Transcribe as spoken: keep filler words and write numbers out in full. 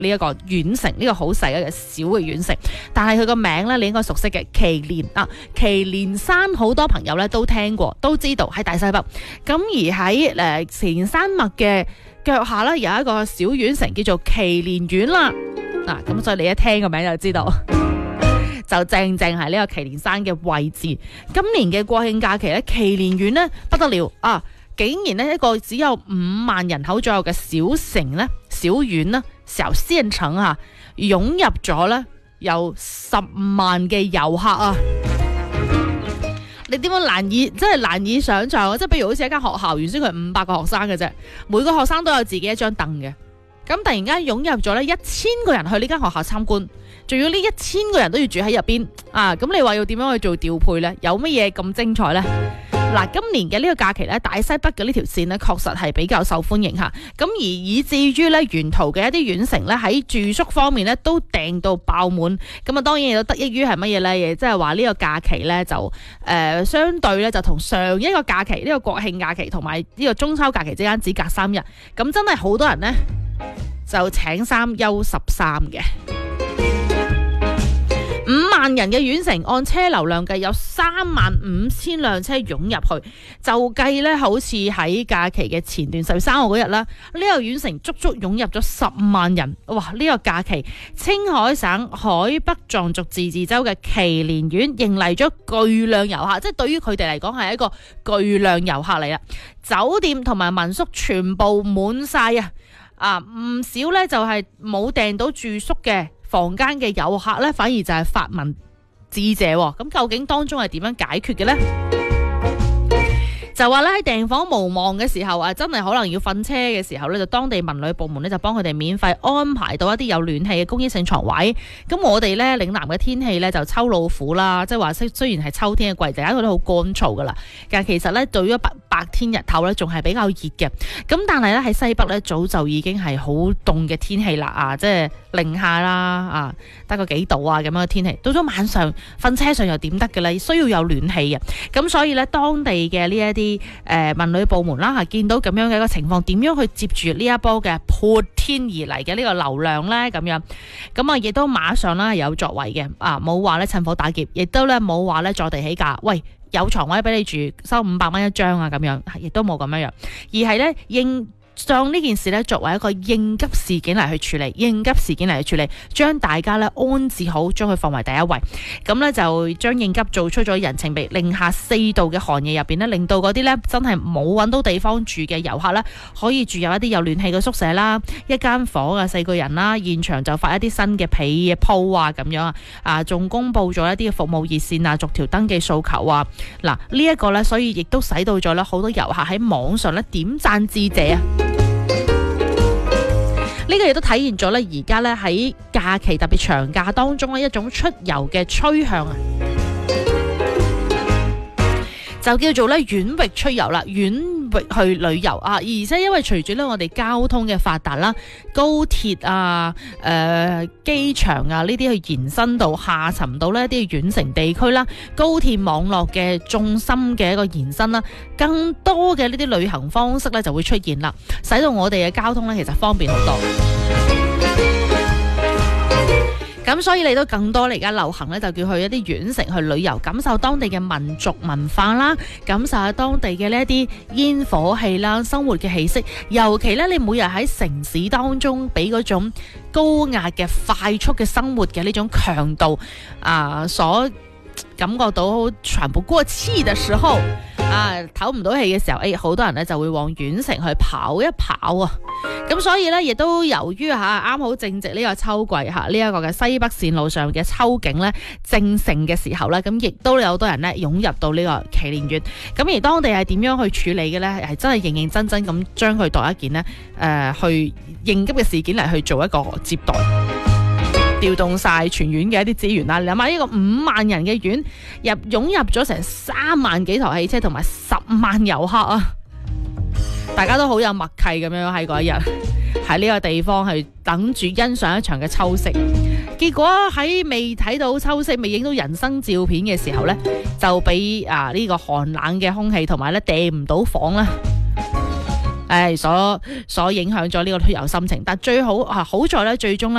呢一個縣城，呢、這個好細嘅小嘅縣城，但係佢個名咧，你應該熟悉嘅祁連啊，祁連山好多朋友咧都聽過，都知道喺大西北。咁而喺誒祁連山脈嘅腳下咧，有一個小縣城叫做祁連縣啦。嗱、啊，咁所以你一聽個名就知道，就正正係呢個祁連山嘅位置。今年嘅國慶假期咧，祁連縣咧不得了啊！竟然呢一個只有五萬人口左右嘅小城咧，小縣啦，小縣城啊，湧入咗咧有十萬嘅遊客啊！你點樣難以真係難以想象啊！即係譬如好似一間學校，原先佢五百個學生嘅啫，每個學生都有自己一張凳嘅，咁突然間湧入咗咧一千個人去呢間學校參觀，仲要呢一千個人都要住喺入邊啊！咁你話要點樣去做調配呢？有乜嘢咁精彩呢？嗱，今年嘅呢個假期咧，大西北嘅呢條線咧，確實係比較受歡迎嚇。咁而以至於咧，沿途嘅一啲縣城咧，喺住宿方面咧，都訂到爆滿。咁啊，當然亦都得益於係乜嘢咧？亦即係話呢個假期咧，就誒、呃、相對咧，就同上一個假期呢、呢個國慶假期同埋呢個中秋假期之間只隔三日。咁真係好多人呢，就請三休十三嘅。五萬人嘅縣城，按車流量計有三萬五千輛車湧入去，就計咧好似喺假期嘅前段十月三號嗰日啦，呢、這個縣城足足湧入咗十萬人。哇！呢、這個假期，青海省海北藏族自治州嘅祁連縣迎嚟咗巨量遊客，即係對於佢哋嚟講係一個巨量遊客嚟啦。酒店同埋民宿全部滿晒啊！啊，唔少咧就係冇訂到住宿嘅房間嘅遊客咧，反而就係發文致謝。咁究竟當中係點樣解決嘅呢？就話咧喺訂房無望嘅時候啊，真係可能要瞓車嘅時候咧，就當地文旅部門咧就幫佢哋免費安排到一啲有暖氣嘅公益性床位。咁我哋咧嶺南嘅天氣咧就秋老虎啦，即係話雖雖然係秋天嘅季節，佢都好乾燥噶啦。但係其實咧對於白白天日頭咧仲係比較熱嘅。咁但係咧喺西北咧早就已經係好凍嘅天氣啦啊，即係零下啦啊，得個幾度啊咁樣嘅天氣。到咗晚上瞓車上又點得嘅咧？需要有暖氣嘅。咁所以咧當地嘅呢一啲誒、呃、文旅部門啦嚇，見到咁樣嘅一個情況，點樣去接住呢一波嘅潑天而嚟嘅呢個流量咧？咁樣咁啊，亦都馬上啦有作為嘅啊，冇話咧趁火打劫，亦都咧冇話咧坐地起價，喂有床位俾你住，收五百蚊一張啊咁樣，亦都冇咁樣樣，而係咧應將呢件事咧作為一個應急事件嚟去處理，應急事件嚟去處理，將大家咧安置好，將佢放為第一位。咁咧就將應急做出咗人情味，零下四度嘅寒夜入邊咧，令到嗰啲咧真係冇揾到地方住嘅遊客咧，可以住入一啲有暖氣嘅宿舍啦，一間房啊四個人啦，現場就發一啲新嘅被嘅鋪啊咁樣啊，啊仲公布咗一啲嘅服務熱線啊，逐條登記訴求啊，嗱呢一個咧，所以亦都使到咗咧好多遊客喺網上咧點讚致謝啊！呢個亦都體現咗咧，而家咧喺假期特別長假當中咧一種出遊嘅趨向啊，就叫做咧遠域出遊啦，遠域去旅遊啊！而且因為隨住咧我哋交通嘅發達啦，高鐵啊、誒、呃、機場啊呢啲去延伸到下沉到呢一啲縣城地區啦，高鐵網絡嘅重心嘅一個延伸啦，更多嘅呢啲旅行方式咧就會出現啦，使到我哋嘅交通咧其實方便好多。咁所以嚟到更多，而家流行咧就叫去一啲縣城去旅遊，感受當地嘅民族文化啦，感受下當地嘅呢一啲煙火氣啦，生活嘅氣息。尤其咧，你每日喺城市當中俾嗰種高壓嘅快速嘅生活嘅呢種強度啊、呃，所感覺到喘不過氣嘅時候啊，唞唔到氣嘅時候，誒，好多人咧就會往縣城去跑一跑啊。咁所以咧，亦都由於吓啱好正值呢個秋季吓，呢一個嘅西北線路上嘅秋景咧正盛嘅時候咧，咁亦都有好多人咧湧入到呢個祁連縣。咁而當地係點樣去處理嘅咧？係真係認認真真咁將佢當一件呢誒、呃、去應急嘅事件嚟去做一個接待，調動晒全縣嘅一啲資源啦。你諗下呢個五萬人嘅縣入湧入咗成三萬幾台汽車同埋十萬遊客啊！大家都好有默契咁樣喺嗰一日喺呢個地方係等住欣賞一場嘅秋色。結果喺未睇到秋色、未影到人生照片嘅時候呢，就俾啊呢個寒冷嘅空氣同埋咧訂唔到房啦。 誒所所影響咗呢個出遊心情。但最好啊好在咧，最終咧。